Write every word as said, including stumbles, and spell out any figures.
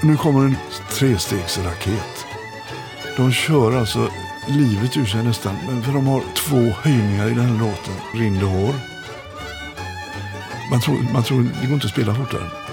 Nu kommer en trestegsraket. De kör alltså livet ur sig nästan. För de har två höjningar i den här låten. Rind och hår. Man tror, man tror det går inte att spela fortare.